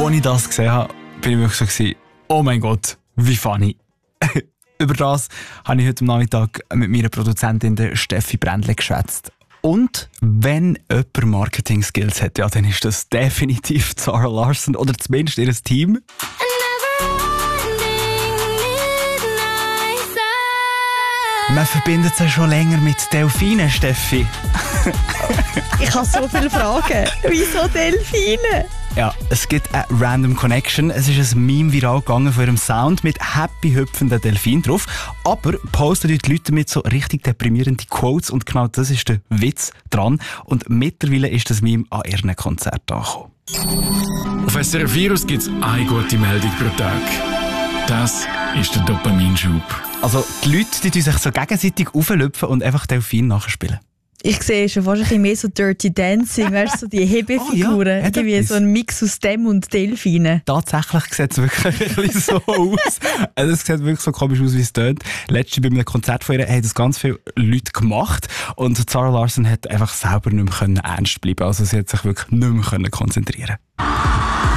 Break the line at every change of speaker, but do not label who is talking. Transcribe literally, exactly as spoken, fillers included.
als ich das gesehen habe, bin ich wirklich so gewesen, oh mein Gott, wie funny. Über das habe ich heute Nachmittag mit meiner Produzentin der Steffi Brändle geschwätzt. Und wenn jemand Marketing-Skills hat, ja, dann ist das definitiv Zara Larsson oder zumindest ihr Team. Man verbindet sie schon länger mit Delfinen, Steffi.
Ich habe so viele Fragen. Wieso Delfine?
Ja, es gibt eine Random Connection. Es ist ein Meme viral gegangen von ihrem Sound mit happy hüpfenden Delfinen drauf. Aber posten die Leute damit so richtig deprimierende Quotes und genau das ist der Witz dran. Und mittlerweile ist das Meme an ihren Konzert angekommen.
Auf S R F Virus gibt es eine gute Meldung pro Tag. Das ist der Dopaminschub.
Also die Leute die tun sich so gegenseitig auflüpfen und einfach Delfine nachspielen.
Ich sehe schon fast ein bisschen mehr so Dirty Dancing, weißt du, so die Hebefiguren.
Oh ja,
irgendwie so ein Mix aus dem und Delfinen.
Tatsächlich sieht es wirklich ein bisschen so aus. Also es sieht wirklich so komisch aus, wie es tönt. Letztes bei einem Konzert von ihr haben das ganz viele Leute gemacht und Zara Larsson hat einfach selber nicht mehr ernst bleiben. Also sie hat sich wirklich nicht mehr konzentrieren können.